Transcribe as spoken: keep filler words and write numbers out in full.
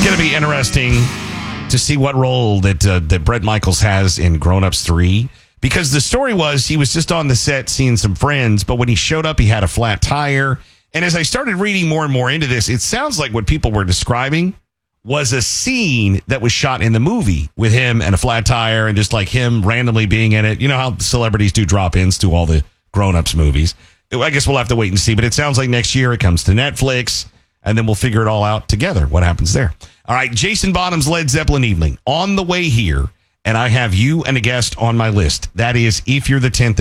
going to be interesting to see what role that uh, that Bret Michaels has in Grown Ups three. Because the story was he was just on the set seeing some friends, but when he showed up, he had a flat tire. And as I started reading more and more into this, it sounds like what people were describing was a scene that was shot in the movie with him and a flat tire and just like him randomly being in it. You know how celebrities do drop-ins to all the Grown Ups movies. I guess we'll have to wait and see, but it sounds like next year it comes to Netflix, and then we'll figure it all out together, what happens there. All right, Jason Bonham's Led Zeppelin Evening on the way here, and I have you and a guest on my list. That is, if you're the tenth